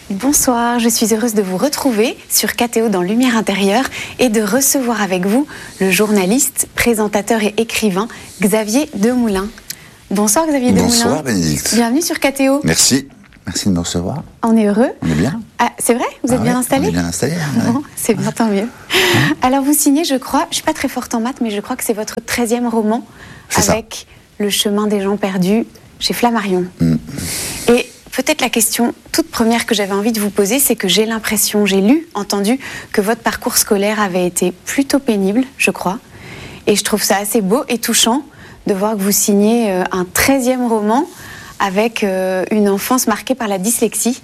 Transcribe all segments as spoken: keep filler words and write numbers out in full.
Bonsoir, je suis heureuse de vous retrouver sur K T O dans Lumière Intérieure et de recevoir avec vous le journaliste, présentateur et écrivain Xavier Demoulin. Bonsoir Xavier Demoulin. Bonsoir Bénédicte. Bienvenue sur K T O. Merci, merci de me recevoir. On est heureux. On est bien. Ah, c'est vrai? Vous êtes ah bien ouais, installé? On est bien installé. Ouais. Bon, c'est bien, tant mieux. Alors vous signez, je crois, je ne suis pas très forte en maths, mais je crois que c'est votre treizième roman c'est avec ça. Le chemin des gens perdus chez Flammarion. Mm. Et peut-être la question toute première que j'avais envie de vous poser, c'est que j'ai l'impression, j'ai lu, entendu, que votre parcours scolaire avait été plutôt pénible, je crois. Et je trouve ça assez beau et touchant de voir que vous signez euh, un treizième roman avec euh, une enfance marquée par la dyslexie.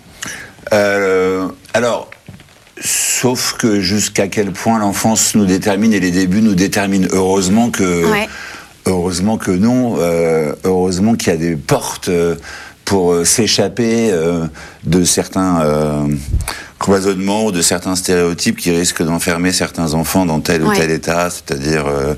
Euh, alors, sauf que jusqu'à quel point l'enfance nous détermine et les débuts nous déterminent. Heureusement que, ouais. heureusement que non. Euh, heureusement qu'il y a des portes euh, pour euh, s'échapper euh, de certains euh, cloisonnements ou de certains stéréotypes qui risquent d'enfermer certains enfants dans tel ou ouais. tel état. C'est-à-dire, euh,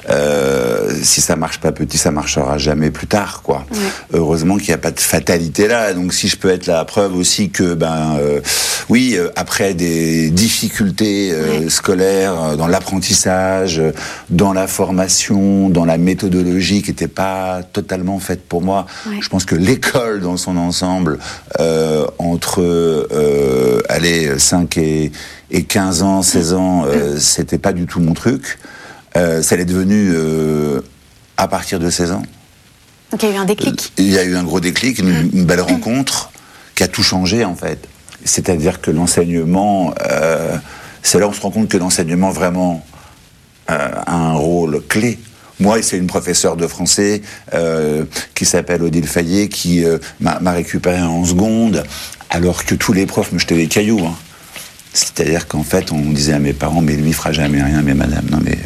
euh, si ça marche pas petit, ça marchera jamais plus tard, quoi. Ouais. Heureusement qu'il n'y a pas de fatalité là. Donc, si je peux être la preuve aussi que, ben, euh, oui, euh, après des difficultés euh, ouais. scolaires, euh, dans l'apprentissage, euh, dans la formation, dans la méthodologie qui n'était pas totalement faite pour moi, ouais. je pense que l'école dans son ensemble, euh, entre euh, allez, cinq et quinze ans, seize ans, euh, c'était pas du tout mon truc. Euh, ça l'est devenu euh, à partir de seize ans. Donc il y a eu un déclic. Il y a eu un gros déclic, une, une belle rencontre qui a tout changé en fait. C'est-à-dire que l'enseignement, euh, c'est là où on se rend compte que l'enseignement vraiment euh, a un rôle clé. Moi, c'est une professeure de français euh, qui s'appelle Odile Fayet qui euh, m'a, m'a récupéré en seconde, alors que tous les profs me jetaient des cailloux. Hein. C'est-à-dire qu'en fait, on disait à mes parents, mais lui, il fera jamais rien, mais madame, non mais...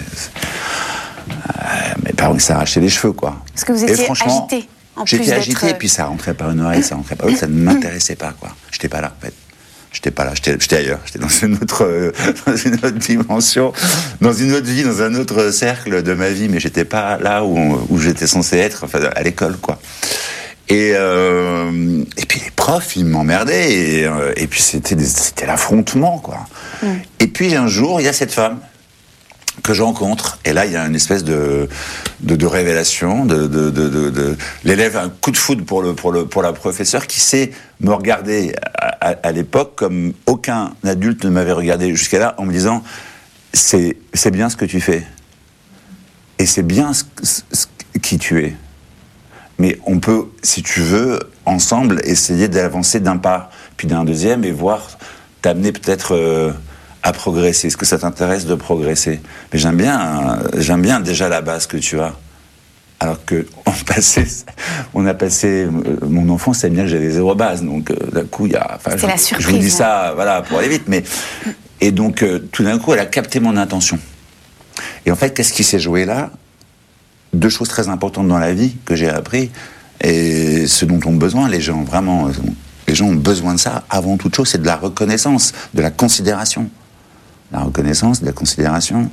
Euh, mes parents, ils s'arrachaient les cheveux, quoi. Parce que vous étiez agité, en plus j'étais d'être... agité, puis ça rentrait par une oreille, ça rentrait par l'autre, ça ne m'intéressait pas, quoi. J'étais pas là, en fait. J'étais pas là, j'étais, j'étais ailleurs, j'étais dans une autre, euh, dans une autre dimension, dans une autre vie, dans un autre cercle de ma vie, mais j'étais pas là où, où j'étais censé être, enfin, à l'école, quoi. Et, euh, et puis les profs, ils m'emmerdaient, et, euh, et puis c'était, des, c'était l'affrontement, quoi. Mm. Et puis un jour, il y a cette femme que je rencontre, et là, il y a une espèce de, de, de révélation, de, de, de, de, de, l'élève a un coup de foudre pour, le, pour, le, pour la professeure qui sait me regarder à, à, à l'époque comme aucun adulte ne m'avait regardé jusqu'à là, en me disant c'est, c'est bien ce que tu fais, et c'est bien ce, ce, ce, qui tu es. Mais on peut, si tu veux, ensemble, essayer d'avancer d'un pas, puis d'un deuxième, et voir t'amener peut-être... Euh, à progresser. Est-ce que ça t'intéresse de progresser? Mais j'aime bien, j'aime bien déjà la base que tu as. Alors que on passait, on a passé mon enfance, c'est bien que j'avais zéro base. Donc euh, d'un coup, il y a. Enfin, c'est je, la surprise. Je vous dis ça, voilà, pour aller vite. Mais et donc euh, tout d'un coup, elle a capté mon intention. Et en fait, qu'est-ce qui s'est joué là? Deux choses très importantes dans la vie que j'ai appris et ce dont ont besoin les gens. Vraiment, les gens ont besoin de ça. Avant toute chose, c'est de la reconnaissance, de la considération. La reconnaissance, de la considération,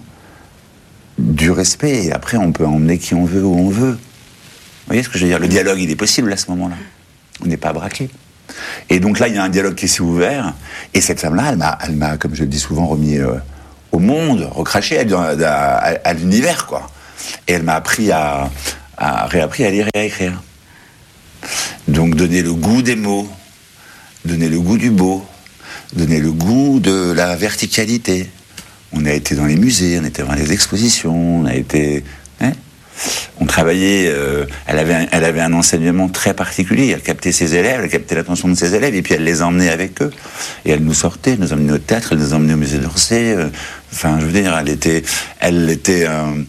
du respect, et après on peut emmener qui on veut où on veut. Vous voyez ce que je veux dire? Le dialogue, il est possible à ce moment-là. On n'est pas braqué. Et donc là, il y a un dialogue qui s'est ouvert, et cette femme-là, elle m'a, elle m'a comme je le dis souvent, remis euh, au monde, recraché à, à, à, à l'univers, quoi. Et elle m'a appris à, à réappris à lire et à écrire. Donc donner le goût des mots, donner le goût du beau, donner le goût de la verticalité. On a été dans les musées, on était dans les expositions, on a été... Hein, on travaillait... Euh, elle, avait un, elle avait un enseignement très particulier. Elle captait ses élèves, elle captait l'attention de ses élèves, et puis elle les emmenait avec eux. Et elle nous sortait, elle nous emmenait au théâtre, elle nous emmenait au musée d'Orsay. Euh, enfin, je veux dire, elle était... Elle, était euh,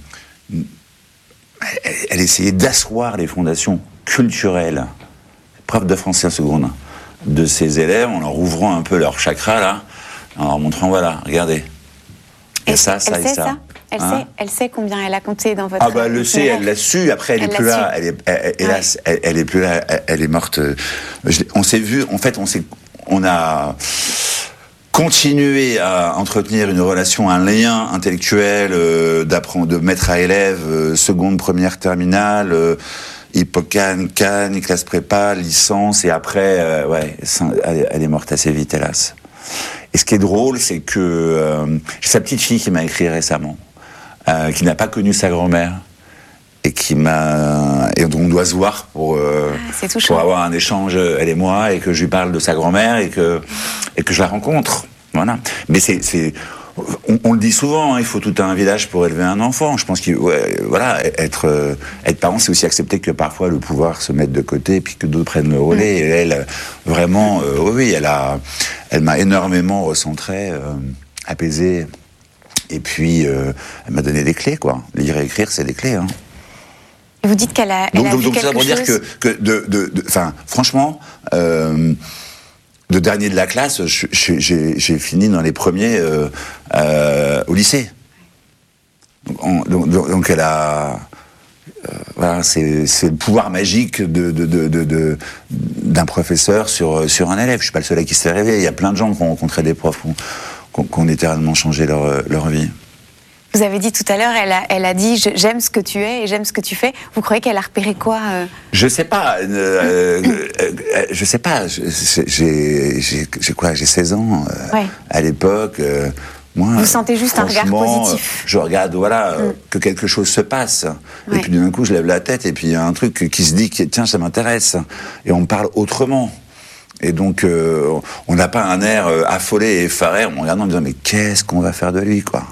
elle, elle essayait d'asseoir les fondations culturelles. Prof de français en seconde. De ses élèves, en leur ouvrant un peu leur chakra, là, en leur montrant, voilà, regardez. Et, et ça, ça elle et sait ça. ça elle, hein sait, elle sait combien elle a compté dans votre... Ah bah elle le sait, elle l'a su, après elle, elle est plus là, elle est, elle, hélas, ouais. elle, elle est plus là, elle, elle est morte. Je, on s'est vu, en fait, on s'est, on a continué à entretenir une relation, un lien intellectuel, euh, d'apprendre, de maître à élève, euh, seconde, première, terminale, euh, Hippocane, Cannes, classe prépa, licence, et après, euh, ouais, elle, elle est morte assez vite, hélas. Et ce qui est drôle, c'est que euh, j'ai sa petite fille qui m'a écrit récemment, euh, qui n'a pas connu sa grand-mère, et qui m'a et dont on doit se voir pour euh, ah, pour avoir un échange, elle et moi, et que je lui parle de sa grand-mère et que et que je la rencontre. Voilà. Mais c'est c'est on, on le dit souvent, hein, il faut tout un village pour élever un enfant. Je pense qu'il ouais, voilà, être euh, être parent, c'est aussi accepter que parfois le pouvoir se mette de côté, et puis que d'autres prennent le relais. Et elle, vraiment, euh, oui, elle a, elle m'a énormément recentré, euh, apaisé, et puis euh, elle m'a donné des clés, quoi. Lire et écrire, c'est des clés, hein. Vous dites qu'elle a, elle donc, a donc, vu donc quelque ça pour chose. dire que, que de, de, de, enfin, franchement, euh, de dernier de la classe, je, je, j'ai, j'ai fini dans les premiers euh, euh, au lycée. Donc, on, donc, donc elle a, euh, voilà, c'est, c'est le pouvoir magique de, de, de, de, de, d'un professeur sur, sur un élève. Je suis pas le seul à qui se fait rêver. Il y a plein de gens qui ont rencontré des profs qui ont, qui ont littéralement changé leur, leur vie. Vous avez dit tout à l'heure, elle a, elle a dit « j'aime ce que tu es et j'aime ce que tu fais ». Vous croyez qu'elle a repéré quoi euh... Je sais pas. Euh, euh, je sais pas. J'ai, j'ai, j'ai quoi J'ai seize ans. Euh, ouais. À l'époque, euh, moi. Vous sentez juste un regard positif. Je regarde, voilà, euh, mm. que quelque chose se passe. Ouais. Et puis d'un coup, je lève la tête et puis il y a un truc qui se dit que tiens, ça m'intéresse. Et on me parle autrement. Et donc, euh, on n'a pas un air euh, affolé et effaré en me regardant en me disant mais qu'est-ce qu'on va faire de lui, quoi.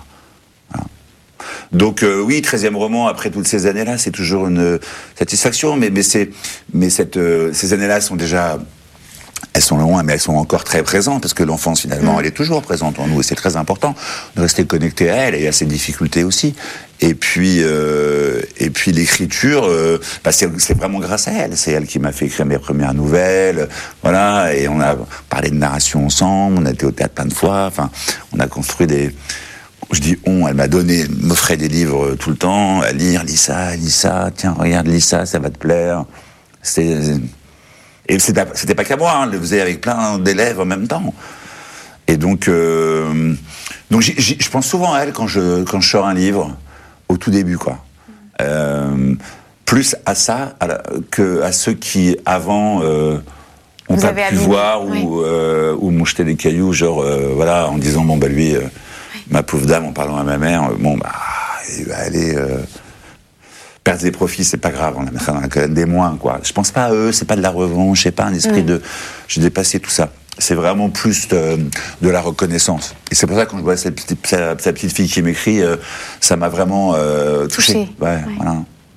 Donc euh, oui, treizième roman, après toutes ces années-là, c'est toujours une satisfaction, mais, mais, c'est, mais cette, euh, ces années-là sont déjà, elles sont loin, mais elles sont encore très présentes, parce que l'enfance, finalement, mmh. elle est toujours présente en nous, et c'est très important de rester connecté à elle, et à ses difficultés aussi. Et puis, euh, et puis l'écriture, euh, bah c'est, c'est vraiment grâce à elle, c'est elle qui m'a fait écrire mes premières nouvelles, voilà, et on a parlé de narration ensemble, on a été au théâtre plein de fois, enfin, on a construit des... Je dis on, elle m'a donné, m'offrait des livres tout le temps, à lire, lis ça, lis ça, tiens, regarde, lis ça, ça va te plaire. C'était, et c'était, c'était pas qu'à moi, hein, elle le faisait avec plein d'élèves en même temps. Et donc, euh, donc j'y, j'y, je pense souvent à elle quand je, quand je sors un livre, au tout début, quoi. Euh, plus à ça à la, que à ceux qui, avant, euh, ont Vous pas pu abîmé, voir oui. ou, euh, ou m'ont jeté des cailloux, genre, euh, voilà, en disant, bon, bah lui... Euh, ma pauvre dame, en parlant à ma mère, bon, bah, il va aller euh, perdre des profits, c'est pas grave, on la mettra dans la colonne des moins, quoi. Je pense pas à eux, c'est pas de la revanche, c'est pas un esprit mmh. de. J'ai dépassé tout ça. C'est vraiment plus de, de la reconnaissance. Et c'est pour ça que quand je vois cette petite, sa, sa petite fille qui m'écrit, euh, ça m'a vraiment euh, touché. touché. Ouais, ouais, voilà.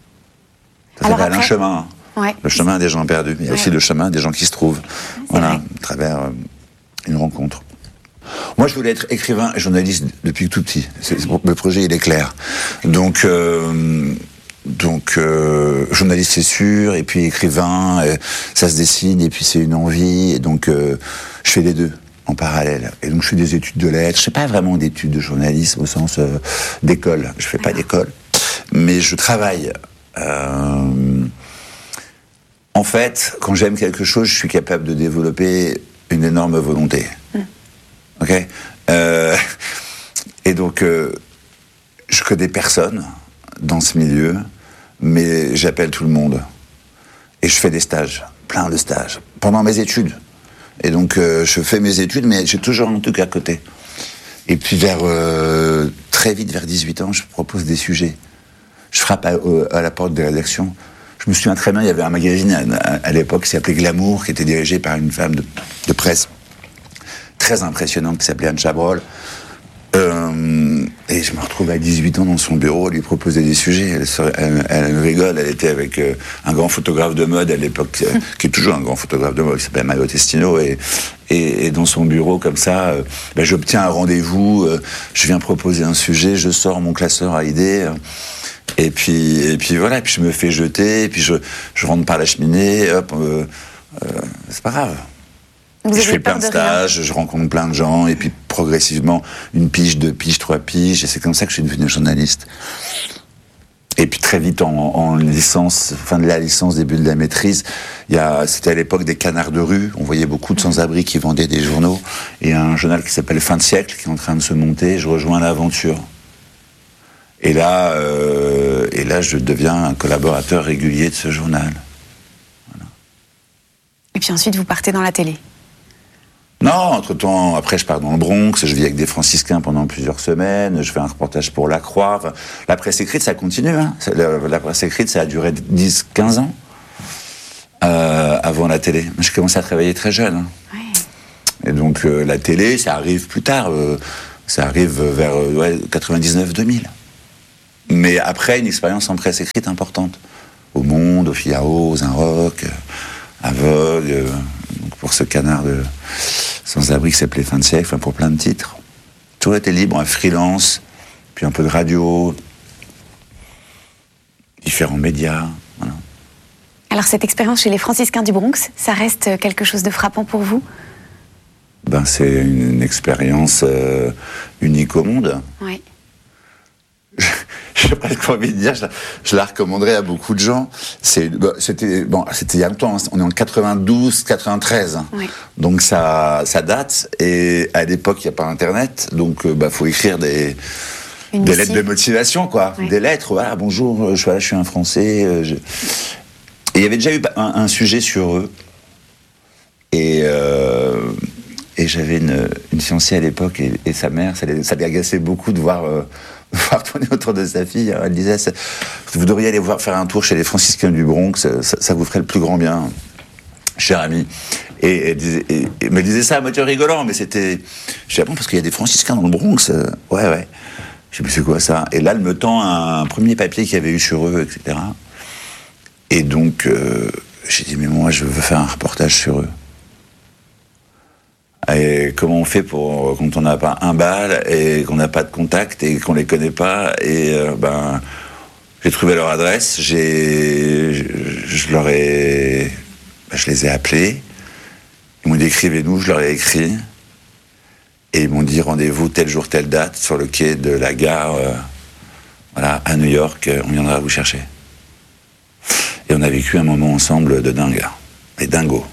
Ça Alors s'appelle après... un chemin. Ouais. Le chemin des gens perdus. Il y a ouais. aussi le chemin des gens qui se trouvent. C'est voilà, vrai. À travers euh, une rencontre. Moi, je voulais être écrivain et journaliste depuis tout petit. C'est, c'est, le projet, il est clair. Donc, euh, donc euh, journaliste, c'est sûr, et puis écrivain, euh, ça se dessine, et puis c'est une envie. Et donc, euh, je fais les deux en parallèle. Et donc, je fais des études de lettres. Je fais pas vraiment d'études de journalisme au sens euh, d'école. Je fais pas d'école, mais je travaille. Euh, en fait, quand j'aime quelque chose, je suis capable de développer une énorme volonté. Mmh. Ok, euh, et donc euh, je connais personne dans ce milieu, mais j'appelle tout le monde et je fais des stages, plein de stages pendant mes études. Et donc euh, je fais mes études, mais j'ai toujours un truc à côté. Et puis vers euh, très vite, vers dix-huit ans, je propose des sujets. Je frappe à, à la porte des rédactions. Je me souviens très bien, il y avait un magazine à, à, à l'époque qui s'appelait Glamour, qui était dirigé par une femme de, de presse très impressionnante qui s'appelait Anne Chabrol. Euh, et je me retrouve à dix-huit ans dans son bureau, lui proposer des sujets. Elle, elle, elle, elle rigole, elle était avec euh, un grand photographe de mode à l'époque, euh, qui est toujours un grand photographe de mode, qui s'appelle Mario Testino. Et, et, et dans son bureau, comme ça, euh, ben, j'obtiens un rendez-vous, euh, je viens proposer un sujet, je sors mon classeur à idées. Euh, et, puis, et puis voilà, et puis je me fais jeter, et puis je, je rentre par la cheminée, hop, euh, euh, c'est pas grave. Je fais plein de stages, je rencontre plein de gens, et puis progressivement, une pige, deux piges, trois piges, et c'est comme ça que je suis devenu journaliste. Et puis très vite, en, en licence, fin de la licence, début de la maîtrise, il y a, c'était à l'époque des canards de rue, on voyait beaucoup de sans-abri qui vendaient des journaux, et un journal qui s'appelle Fin de siècle, qui est en train de se monter, je rejoins l'aventure. Et là, euh, et là, je deviens un collaborateur régulier de ce journal. Voilà. Et puis ensuite, vous partez dans la télé. Non, entre-temps, après, je pars dans le Bronx, je vis avec des franciscains pendant plusieurs semaines, je fais un reportage pour La Croix. Enfin, la presse écrite, ça continue. Hein. La, la presse écrite, ça a duré dix quinze ans euh, avant la télé. Je commençais à travailler très jeune. Hein. Ouais. Et donc, euh, la télé, ça arrive plus tard. Euh, ça arrive vers euh, ouais, quatre-vingt-dix-neuf deux mille. Mais après, une expérience en presse écrite importante. Au Monde, au Figaro, aux Inrock, euh, à Vogue, euh, pour ce canard de sans-abri qui s'appelait Fin de siècle, enfin pour plein de titres. Tout était libre, un freelance, puis un peu de radio, différents médias, voilà. Alors cette expérience chez les franciscains du Bronx, ça reste quelque chose de frappant pour vous ? Ben c'est une, une expérience euh, unique au monde. Oui. J'ai presque envie de dire, je, je la recommanderais à beaucoup de gens. C'est, bah, c'était, bon, c'était il y a longtemps, on est en quatre-vingt-douze, quatre-vingt-treize. Oui. Donc ça, ça date. Et à l'époque, il n'y a pas Internet. Donc, bah, faut écrire des, des lettres de motivation, quoi. Oui. Des lettres, voilà, bonjour, je, voilà, je suis un Français. Je... Et il y avait déjà eu un, un sujet sur eux. Et, euh, et j'avais une, une fiancée à l'époque, et, et sa mère, ça les, ça les agaçait beaucoup de voir... Euh, voir tourner autour de sa fille. Elle disait, vous devriez aller voir faire un tour chez les franciscains du Bronx, ça, ça vous ferait le plus grand bien, cher ami. Et elle disait, et, et me disait ça à moitié rigolant, mais c'était... Je dis, ah bon, parce qu'il y a des franciscains dans le Bronx. Ouais, ouais. Je dis, mais c'est quoi ça? Et là, elle me tend un premier papier qu'il y avait eu sur eux, et cetera. Et donc, euh, j'ai dit, mais moi, je veux faire un reportage sur eux. Et comment on fait pour, quand on n'a pas un bal et qu'on n'a pas de contact et qu'on les connaît pas? Et euh, ben, j'ai trouvé leur adresse, j'ai, je, je leur ai, ben, je les ai appelés. Ils m'ont dit écrivez-nous, je leur ai écrit. Et ils m'ont dit rendez-vous tel jour, telle date sur le quai de la gare, euh, voilà, à New York, on viendra vous chercher. Et on a vécu un moment ensemble de dingue, mais dingo.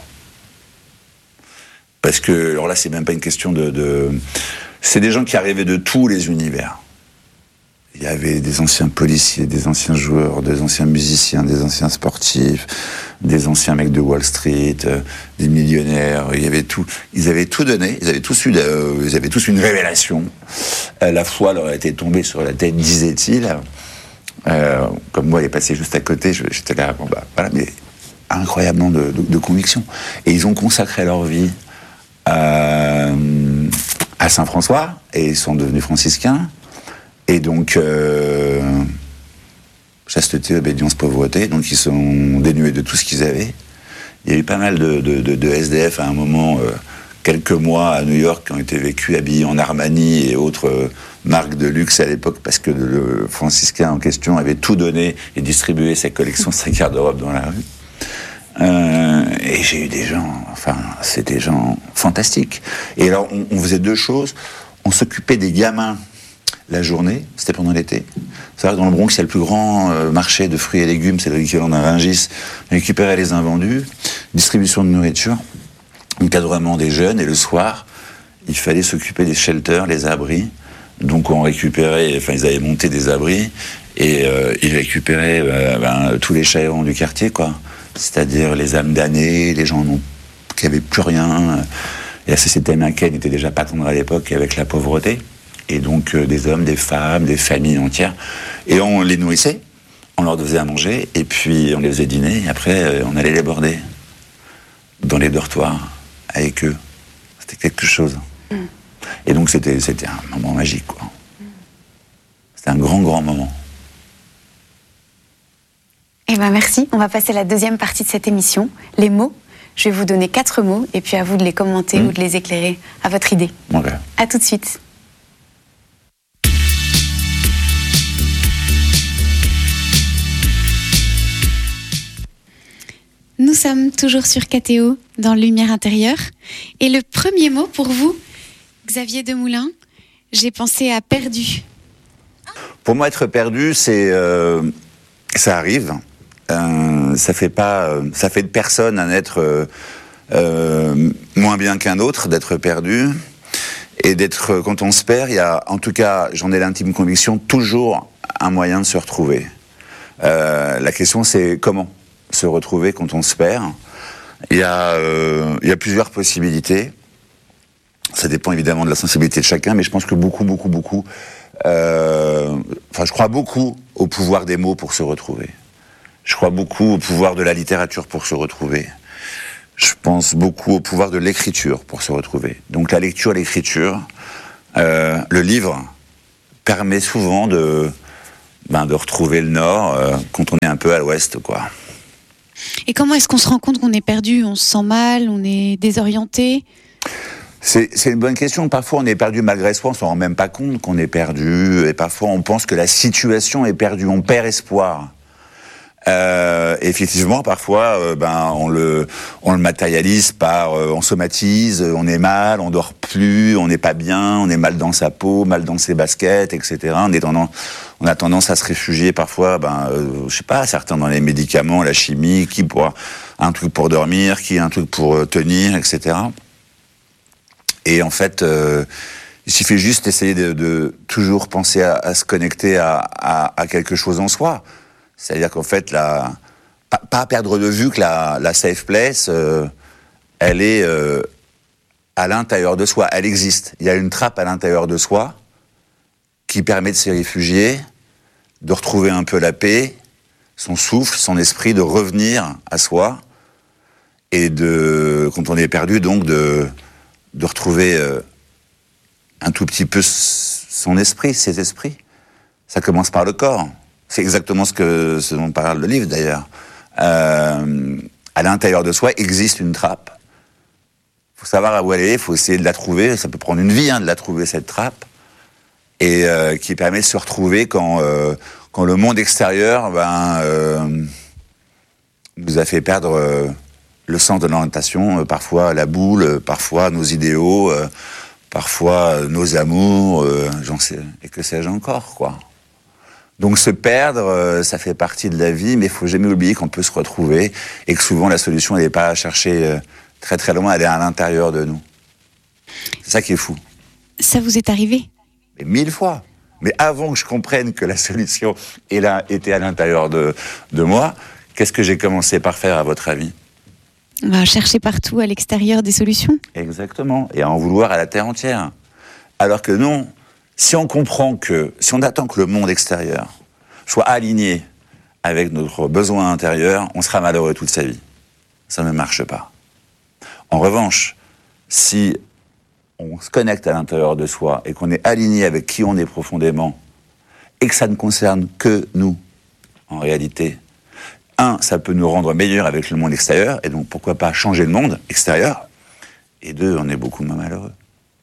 Parce que, alors là, c'est même pas une question de, de... C'est des gens qui arrivaient de tous les univers. Il y avait des anciens policiers, des anciens joueurs, des anciens musiciens, des anciens sportifs, des anciens mecs de Wall Street, euh, des millionnaires. Il y avait tout. Ils avaient tout donné. Ils avaient tous eu, euh, ils avaient tous une révélation. Euh, la foi leur a été tombée sur la tête, disait-il. Euh, comme moi, elle est passée juste à côté. Je, j'étais là, bon bah voilà, mais incroyablement de, de, de conviction. Et ils ont consacré leur vie Euh, à Saint-François, et ils sont devenus franciscains. Et donc, euh, chasteté, obédience, pauvreté, donc ils sont dénués de tout ce qu'ils avaient. Il y a eu pas mal de, de, de, de S D F à un moment, euh, quelques mois à New York, qui ont été vécus habillés en Armani et autres euh, marques de luxe à l'époque, parce que le franciscain en question avait tout donné et distribué sa collection cinq garde-robes dans la rue. Euh, et j'ai eu des gens, enfin, c'est des gens fantastiques. Et alors, on, on faisait deux choses. On s'occupait des gamins la journée, c'était pendant l'été. C'est vrai que dans le Bronx, il y a le plus grand euh, marché de fruits et légumes, c'est l'équivalent d'un Rungis. On récupérait les invendus, distribution de nourriture, encadrement des jeunes, et le soir, il fallait s'occuper des shelters, les abris. Donc on récupérait, enfin, ils avaient monté des abris, et euh, ils récupéraient euh, ben, tous les chaérons du quartier, quoi. C'est-à-dire les âmes damnées, les gens non, qui n'avaient plus rien. Et la société américaine était déjà pas tendre à l'époque avec la pauvreté. Et donc euh, des hommes, des femmes, des familles entières. Et on les nourrissait, on leur faisait à manger, et puis on les faisait dîner, et après euh, on allait les border dans les dortoirs avec eux. C'était quelque chose. Mm. Et donc c'était, c'était un moment magique, quoi. Mm. C'était un grand, grand moment. Eh ben merci. On va passer à la deuxième partie de cette émission, les mots. Je vais vous donner quatre mots et puis à vous de les commenter mmh. ou de les éclairer à votre idée. Okay. À tout de suite. Nous sommes toujours sur K T O dans Lumière intérieure. Et le premier mot pour vous, Xavier Demoulin, j'ai pensé à perdu. Pour moi, être perdu, c'est euh, ça arrive. Euh, ça fait pas, euh, ça fait de personne un être euh, euh, moins bien qu'un autre, d'être perdu et d'être. Quand on se perd, il y a, en tout cas, j'en ai l'intime conviction, toujours un moyen de se retrouver. Euh, la question, c'est comment se retrouver quand on se perd. Il y a, euh, il y a plusieurs possibilités. Ça dépend évidemment de la sensibilité de chacun, mais je pense que beaucoup, beaucoup, beaucoup... Euh, enfin, je crois beaucoup au pouvoir des mots pour se retrouver. Je crois beaucoup au pouvoir de la littérature pour se retrouver. Je pense beaucoup au pouvoir de l'écriture pour se retrouver. Donc la lecture, l'écriture, euh, le livre permet souvent de, ben, de retrouver le nord euh, quand on est un peu à l'ouest, quoi. Et comment est-ce qu'on se rend compte qu'on est perdu ? On se sent mal, on est désorienté ? C'est, c'est une bonne question. Parfois, on est perdu malgré soi, on s'en rend même pas compte qu'on est perdu. Et parfois, on pense que la situation est perdue, on perd espoir. Euh, effectivement, parfois, euh, ben, on le, on le matérialise par, euh, on somatise, on est mal, on dort plus, on n'est pas bien, on est mal dans sa peau, mal dans ses baskets, et cetera. On est tendance, on a tendance à se réfugier parfois, ben, euh, je sais pas, certains dans les médicaments, la chimie, qui pour un truc pour dormir, qui un truc pour euh, tenir, et cetera. Et en fait, euh, il suffit juste d'essayer de, de toujours penser à, à se connecter à, à, à quelque chose en soi. C'est-à-dire qu'en fait, la, pas, pas perdre de vue que la, la safe place, euh, elle est euh, à l'intérieur de soi, elle existe. Il y a une trappe à l'intérieur de soi qui permet de s'y réfugier, de retrouver un peu la paix, son souffle, son esprit, de revenir à soi, et de, quand on est perdu, donc de, de retrouver euh, un tout petit peu son esprit, ses esprits. Ça commence par le corps. C'est exactement ce, que, ce dont parle le livre, d'ailleurs. Euh, à l'intérieur de soi existe une trappe. Il faut savoir où elle est, il faut essayer de la trouver. Ça peut prendre une vie, hein, de la trouver, cette trappe. Et euh, qui permet de se retrouver quand, euh, quand le monde extérieur ben, euh, nous a fait perdre euh, le sens de l'orientation, euh, parfois la boule, euh, parfois nos idéaux, euh, parfois euh, nos amours, euh, j'en sais, et que sais-je encore, quoi. Donc se perdre, euh, ça fait partie de la vie, mais il faut jamais oublier qu'on peut se retrouver et que souvent la solution, elle n'est pas à chercher euh, très très loin, elle est à l'intérieur de nous. C'est ça qui est fou. Ça vous est arrivé ? Mais mille fois. Mais avant que je comprenne que la solution est là, était à l'intérieur de, de moi, qu'est-ce que j'ai commencé par faire, à votre avis ? On va chercher partout à l'extérieur des solutions. Exactement. Et à en vouloir à la terre entière. Alors que non. Si on comprend que, si on attend que le monde extérieur soit aligné avec notre besoin intérieur, on sera malheureux toute sa vie. Ça ne marche pas. En revanche, si on se connecte à l'intérieur de soi et qu'on est aligné avec qui on est profondément et que ça ne concerne que nous, en réalité, un, ça peut nous rendre meilleurs avec le monde extérieur et donc pourquoi pas changer le monde extérieur, et deux, on est beaucoup moins malheureux.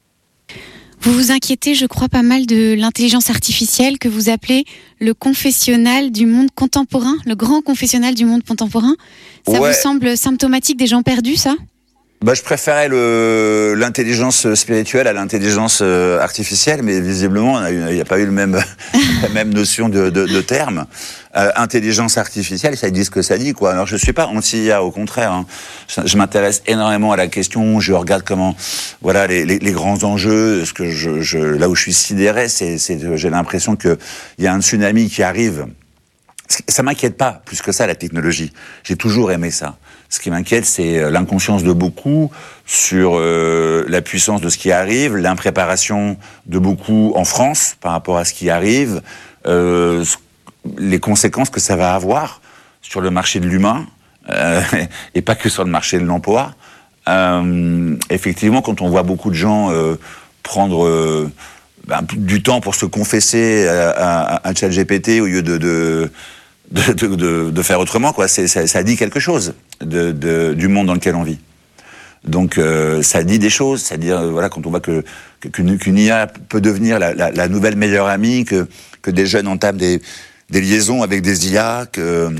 Vous vous inquiétez, je crois, pas mal de l'intelligence artificielle que vous appelez le confessionnal du monde contemporain, le grand confessionnal du monde contemporain. Ça ouais. vous semble symptomatique des gens perdus, ça ? Bah, je préférais le, l'intelligence spirituelle à l'intelligence artificielle, mais visiblement, il n'y a pas eu le même, la même notion de, de, de terme. Euh, intelligence artificielle, ça dit ce que ça dit, quoi. Alors, je suis pas anti-I A, au contraire. Hein. Je, je m'intéresse énormément à la question, je regarde comment, voilà, les, les, les grands enjeux. Ce que je, je, là où je suis sidéré, c'est, c'est j'ai l'impression qu'il y a un tsunami qui arrive. Ça m'inquiète pas, plus que ça, la technologie. J'ai toujours aimé ça. Ce qui m'inquiète, c'est l'inconscience de beaucoup sur euh, la puissance de ce qui arrive, l'impréparation de beaucoup en France par rapport à ce qui arrive, euh, les conséquences que ça va avoir sur le marché de l'humain, euh, et pas que sur le marché de l'emploi. Euh, effectivement, quand on voit beaucoup de gens euh, prendre euh, ben, du temps pour se confesser à, à, à ChatGPT au lieu de... de De, de, de, de faire autrement, quoi. C'est, ça, ça dit quelque chose de, de, du monde dans lequel on vit. Donc, euh, ça dit des choses. C'est-à-dire, euh, voilà, quand on voit que, que qu'une, qu'une I A peut devenir la, la, la nouvelle meilleure amie, que, que des jeunes entament des, des liaisons avec des I A, que,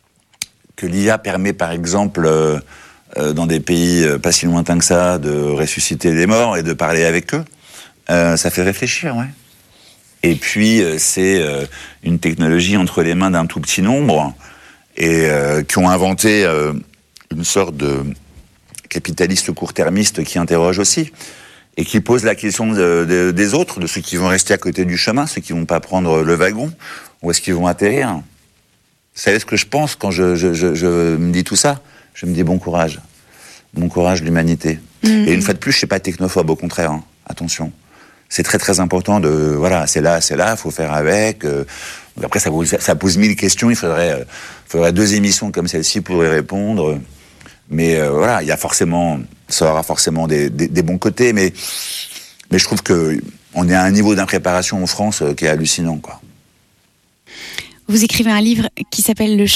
que l'I A permet, par exemple, euh, euh, dans des pays euh, pas si lointains que ça, de ressusciter des morts et de parler avec eux, euh, ça fait réfléchir, ouais. Et puis, euh, c'est euh, une technologie entre les mains d'un tout petit nombre et euh, qui ont inventé euh, une sorte de capitaliste court-termiste qui interroge aussi et qui pose la question de, de, des autres, de ceux qui vont rester à côté du chemin, ceux qui vont pas prendre le wagon, où est-ce qu'ils vont atterrir ? Vous savez ce que je pense quand je, je, je, je me dis tout ça? Je me dis bon courage. Bon courage, l'humanité. Mmh. Et une fois de plus, je suis pas technophobe, au contraire. Hein. Attention. C'est très très important de... Voilà, c'est là, c'est là, il faut faire avec. Euh, après, ça pose, ça pose mille questions. Il faudrait, euh, faudrait deux émissions comme celle-ci pour y répondre. Mais euh, voilà, il y a forcément... Ça aura forcément des, des, des bons côtés, mais, mais je trouve qu'on est à un niveau d'impréparation en France euh, qui est hallucinant, quoi. Vous écrivez un livre qui s'appelle Le